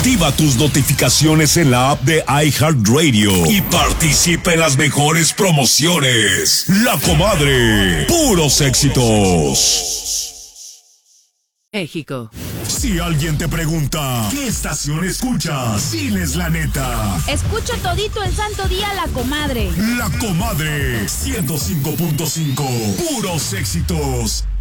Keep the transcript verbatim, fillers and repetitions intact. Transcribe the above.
Activa tus notificaciones en la app de iHeartRadio y participa en las mejores promociones. La Comadre, puros éxitos. México. Si alguien te pregunta, ¿qué estación escuchas? Diles la neta. Escucho todito el santo día La Comadre. La Comadre, ciento cinco punto cinco, puros éxitos.